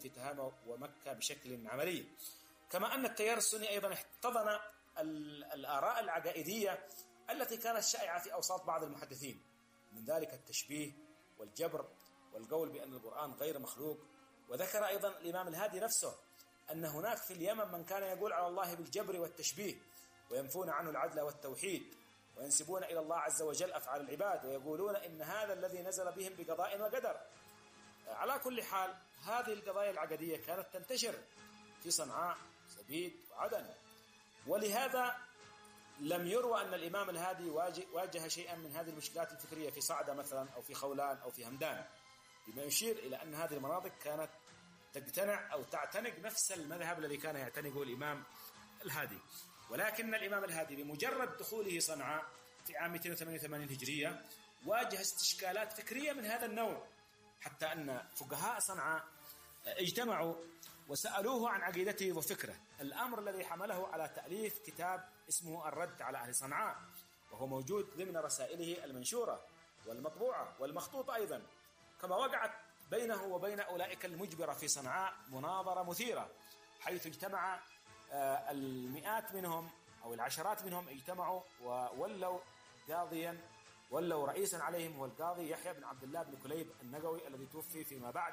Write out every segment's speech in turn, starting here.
في تهامة ومكة بشكل عملي. كما أن التيار السني أيضا احتضن الآراء العقائدية التي كانت شائعة في أوساط بعض المحدثين، من ذلك التشبيه والجبر والقول بأن القرآن غير مخلوق. وذكر أيضا الإمام الهادي نفسه أن هناك في اليمن من كان يقول على الله بالجبر والتشبيه وينفون عنه العدل والتوحيد، وينسبون إلى الله عز وجل أفعال العباد، ويقولون إن هذا الذي نزل بهم بقضاء وقدر. على كل حال هذه القضايا العقدية كانت تنتشر في صنعاء زبيد وعدن، ولهذا لم يروى أن الإمام الهادي واجه شيئا من هذه المشكلات الفكرية في صعدة مثلا أو في خولان أو في همدان، بما يشير إلى أن هذه المناطق كانت تقتنع أو تعتنق نفس المذهب الذي كان يعتنقه الإمام الهادي. ولكن الإمام الهادي بمجرد دخوله صنعاء في عام 288 هجرية واجه استشكالات فكرية من هذا النوع، حتى أن فقهاء صنعاء اجتمعوا وسألوه عن عقيدته وفكره، الأمر الذي حمله على تأليف كتاب اسمه الرد على أهل صنعاء، وهو موجود ضمن رسائله المنشورة والمطبوعة والمخطوطة أيضا. كما وقعت بينه وبين أولئك المجبرة في صنعاء مناظرة مثيرة، حيث اجتمع المئات منهم أو العشرات منهم اجتمعوا وولوا قاضيا، ولوا رئيسا عليهم هو القاضي يحيى بن عبد الله بن كليب النقوي الذي توفي فيما بعد،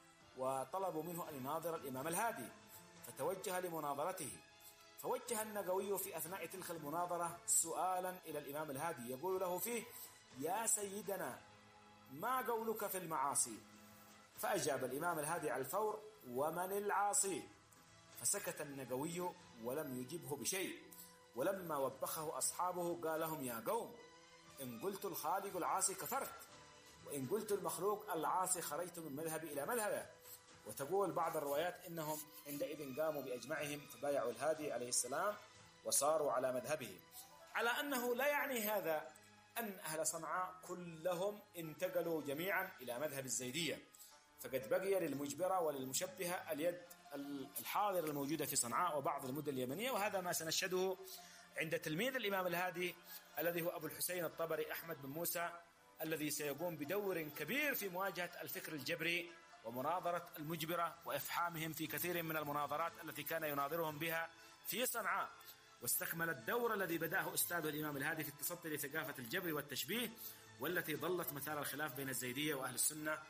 وطلبوا منه أن يناظر الإمام الهادي، فتوجه لمناظرته. فوجه النقوي في أثناء تلك المناظرة سؤالا إلى الإمام الهادي يقول له فيه: يا سيدنا ما قولك في المعاصي؟ فأجاب الإمام الهادي على الفور: ومن العاصي؟ فسكت النقوي ولم يجبه بشيء. ولما وبخه أصحابه قال لهم: يا قوم، إن قلت الخالق العاصي كفرت، وإن قلت المخلوق العاصي خرجت من مذهبي إلى مذهبه. وتقول بعض الروايات إنهم عندئذ قاموا بأجمعهم فبايعوا الهادي عليه السلام وصاروا على مذهبه، على أنه لا يعني هذا أن أهل صنعاء كلهم انتقلوا جميعا إلى مذهب الزيدية، فقد بقي للمجبرة وللمشبهة اليد الحاضرة الموجودة في صنعاء وبعض المدن اليمنية. وهذا ما سنشهده عند تلميذ الإمام الهادي الذي هو أبو الحسين الطبري أحمد بن موسى، الذي سيقوم بدور كبير في مواجهة الفكر الجبري ومناظرة المجبرة وإفحامهم في كثير من المناظرات التي كان يناظرهم بها في صنعاء. واستكمل الدور الذي بدأه أستاذه الإمام الهادي في التصدي لثقافة الجبر والتشبيه، والتي ظلت مثار الخلاف بين الزيدية وأهل السنة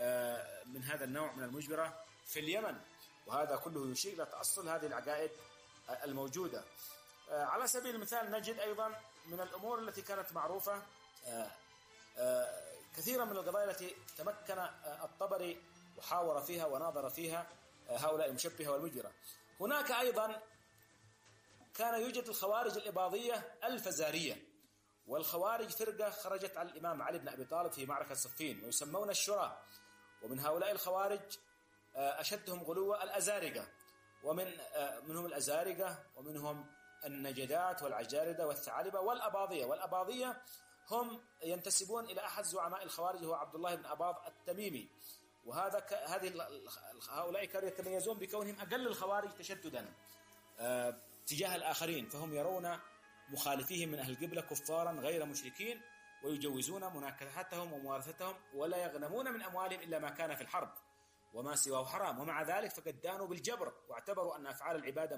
من هذا النوع من المجبرة في اليمن. وهذا كله يشير إلى تأصل هذه العقائد الموجودة. على سبيل المثال نجد أيضا من الأمور التي كانت معروفة كثيرا من القضايا التي تمكن الطبري وحاور فيها وناظر فيها هؤلاء المشبهة والمجبرة. هناك أيضا كان يوجد الخوارج الإباضية الفزارية، والخوارج فرقة خرجت على الإمام علي بن أبي طالب في معركة صفين ويسمون الشراء. ومن هؤلاء الخوارج أشدهم غلوة الأزارقة، ومنهم الأزارقة ومنهم النجدات والعجاردة والثعالبة والأباضية. والأباضية هم ينتسبون إلى أحد زعماء الخوارج هو عبد الله بن أباض التميمي، هؤلاء كانوا يتميزون بكونهم أقل الخوارج تشددا تجاه الآخرين، فهم يرون مخالفيهم من أهل القبلة كفارا غير مشركين، ويجوزون مناكحتهم وموارثتهم، ولا يغنمون من أموالهم إلا ما كان في الحرب وما سواه حرام. ومع ذلك فقد دانوا بالجبر، واعتبروا أن أفعال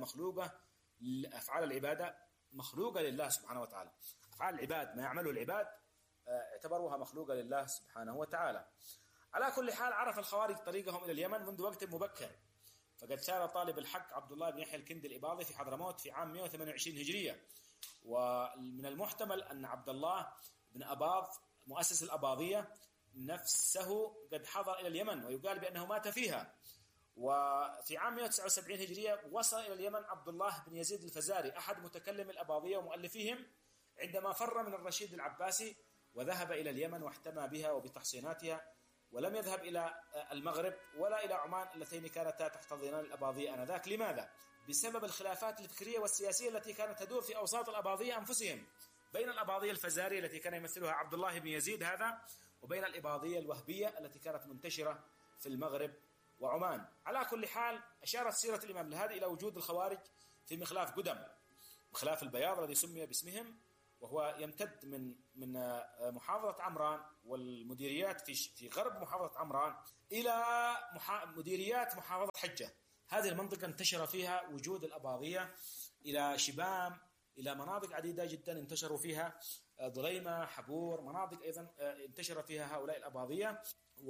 العبادة مخلوقة لله سبحانه وتعالى. أفعال العباد ما يعمله العباد اعتبروها مخلوقة لله سبحانه وتعالى. على كل حال عرف الخوارج طريقهم إلى اليمن منذ وقت مبكر، فقد سار طالب الحق عبد الله بن يحيى الكندي الإباضي في حضرموت في عام 128 هجرية. ومن المحتمل أن عبد الله بن أباض مؤسس الأباضية نفسه قد حضر إلى اليمن، ويقال بأنه مات فيها. وفي عام 179 هجرية وصل إلى اليمن عبد الله بن يزيد الفزاري أحد متكلم الأباضية ومؤلفيهم، عندما فر من الرشيد العباسي وذهب إلى اليمن واحتمى بها وبتحصيناتها، ولم يذهب إلى المغرب ولا إلى عمان اللتين كانتا تحتضنان الأباضية آنذاك. لماذا؟ بسبب الخلافات الفكرية والسياسية التي كانت تدور في أوساط الأباضية أنفسهم، بين الأباضية الفزارية التي كان يمثلها عبد الله بن يزيد هذا، وبين الإباضية الوهبية التي كانت منتشرة في المغرب وعمان. على كل حال أشارت سيرة الإمام الهادي إلى وجود الخوارج في مخلاف قدم، مخلاف البياض الذي سمي باسمهم، وهو يمتد من محافظة عمران والمديريات في غرب محافظة عمران إلى مديريات محافظة حجة. هذه المنطقة انتشر فيها وجود الأباضية إلى شبام، إلى مناطق عديدة جدا انتشروا فيها، ضليمة، حبور، مناطق أيضا انتشر فيها هؤلاء الأباضية.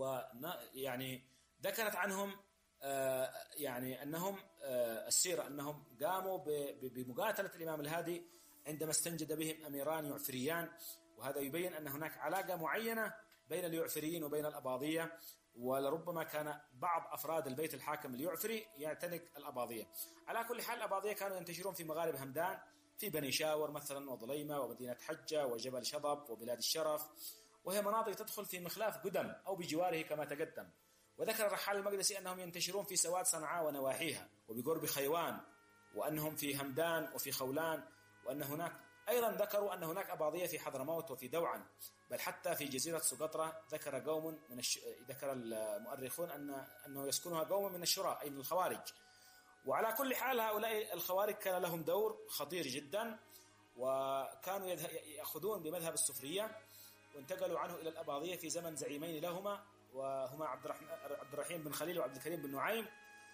ويعني ذكرت عنهم يعني أنهم السيرة أنهم قاموا بمقاتلة الإمام الهادي عندما استنجد بهم أميران يعفريان، وهذا يبين أن هناك علاقة معينة بين اليعفريين وبين الأباضية، ولربما كان بعض أفراد البيت الحاكم اليعفري يعتنق الأباضية. على كل حال الأباضية كانوا ينتشرون في مغارب همدان، في بني شاور مثلا وضليمة ومدينة حجة وجبل شضب وبلاد الشرف، وهي مناطق تدخل في مخلاف قدم أو بجواره كما تقدم. وذكر الرحال المقدسي أنهم ينتشرون في سواد صنعاء ونواحيها وبقرب خيوان، وأنهم في همدان وفي خولان، وأن هناك أيضا ذكروا أن هناك أباضية في حضرموت وفي دوعا، بل حتى في جزيرة سقطرى ذكر قوم ذكر المؤرخون أنه يسكنها قوم من الشراء أي من الخوارج. وعلى كل حال هؤلاء الخوارج كان لهم دور خطير جدا، وكانوا يأخذون بمذهب السفرية، وانتقلوا عنه إلى الأباضية في زمن زعيمين لهما، وهما عبد الرحيم بن خليل وعبد الكريم بن نعيم.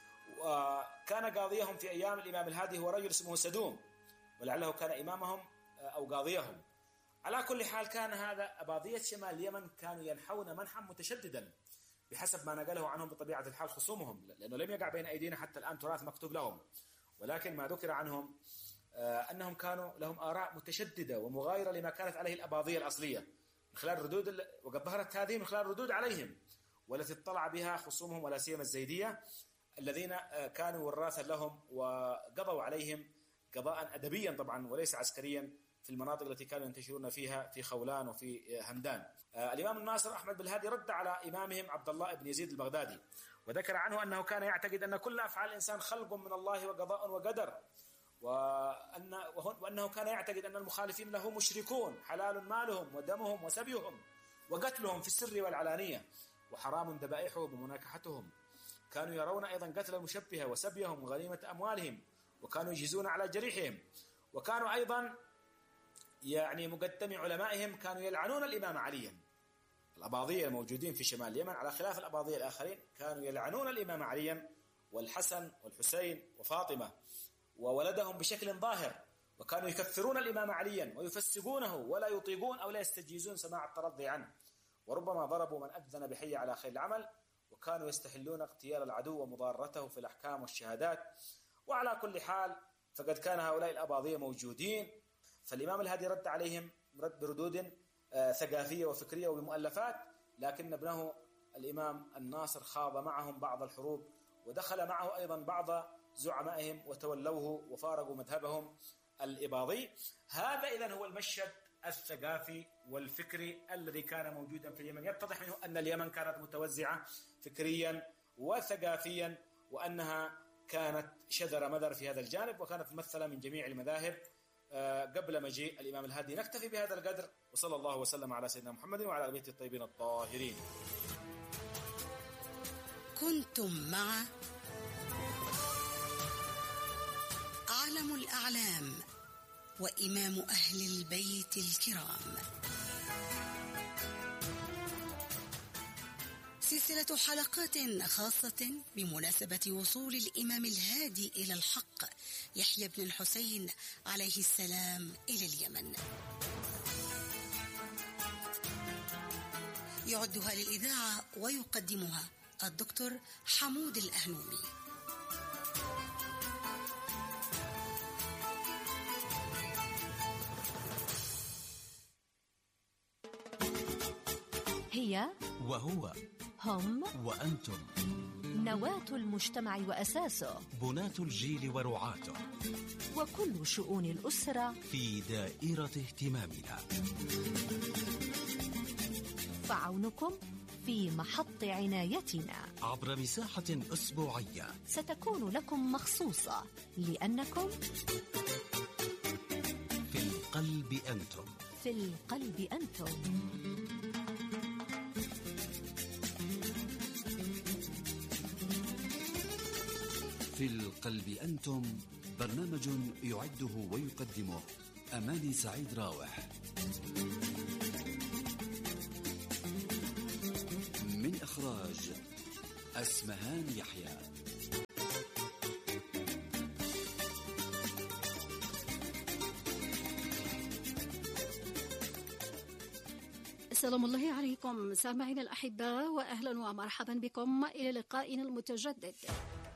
وكان قاضيهم في أيام الإمام الهادي هو رجل اسمه سدوم، ولعله كان إمامهم أو قاضيهم. على كل حال كان هذا أباضية شمال اليمن كانوا ينحون منحا متشددا بحسب ما نقله عنهم بطبيعة الحال خصومهم، لأنه لم يقع بين أيدينا حتى الآن تراث مكتوب لهم، ولكن ما ذكر عنهم أنهم كانوا لهم آراء متشددة ومغايرة لما كانت عليه الأباضية الأصلية، من خلال ردود، وقد ظهرت هذه من خلال ردود عليهم والتي اطلع بها خصومهم ولا سيما الزيدية الذين كانوا وراثا لهم وقضوا عليهم قضاء أدبيا طبعا وليس عسكريا في المناطق التي كانوا ينتشرون فيها في خولان وفي همدان. الإمام الناصر أحمد بن الهادي رد على إمامهم عبد الله بن يزيد البغدادي، وذكر عنه أنه كان يعتقد أن كل أفعال الإنسان خلق من الله وقضاء وقدر، وأنه كان يعتقد أن المخالفين له مشركون حلال مالهم ودمهم وسبيهم وقتلهم في السر والعلانية، وحرام ذبائحهم ومناكحتهم. كانوا يرون أيضا قتل المشبهة وسبيهم وغنيمة أموالهم، وكانوا يجيزون على جريحهم. وكانوا أيضا يعني مقدمي علمائهم كانوا يلعنون الإمام عليا. الأباضية الموجودين في شمال اليمن على خلاف الأباضية الآخرين كانوا يلعنون الإمام عليا والحسن والحسين وفاطمة وولدهم بشكل ظاهر، وكانوا يكفرون الإمام عليا ويفسقونه ولا يطيقون أو لا يستجيزون سماع الترضي عنه، وربما ضربوا من أذن بحي على خير العمل، وكانوا يستحلون اغتيال العدو ومضارته في الأحكام والشهادات. وعلى كل حال فقد كان هؤلاء الأباضية موجودين، فالإمام الهادي رد عليهم بردود ثقافية وفكرية وبمؤلفات، لكن ابنه الإمام الناصر خاض معهم بعض الحروب، ودخل معه أيضا بعض زعمائهم وتولوه وفارقوا مذهبهم الإباضي. هذا إذن هو المشهد الثقافي والفكري الذي كان موجودا في اليمن. يتضح منه أن اليمن كانت متوزعة فكريا وثقافيا، وأنها كانت شذر مذر في هذا الجانب، وكانت ممثلة من جميع المذاهب قبل مجيء الإمام الهادي. نكتفي بهذا القدر، وصلى الله وسلم على سيدنا محمد وعلى آل بيته الطيبين الطاهرين. كنتم مع عالم الأعلام وإمام أهل البيت الكرام، سلسلة حلقات خاصة بمناسبة وصول الإمام الهادي إلى الحق يحيى بن الحسين عليه السلام إلى اليمن. يعدها للإذاعة ويقدمها الدكتور حمود الأهنومي. هي وهو هم وأنتم، نواة المجتمع وأساسه، بناة الجيل ورعاته، وكل شؤون الأسرة في دائرة اهتمامنا. فعونكم في محط عنايتنا عبر مساحة أسبوعية ستكون لكم مخصوصة، لأنكم في القلب أنتم. في القلب أنتم. في القلب أنتم، برنامج يعده ويقدمه أماني سعيد راوح. من إخراج أسمهان يحيى. السلام الله عليكم سامعينا الأحباء، وأهلا ومرحبا بكم إلى لقائنا المتجدد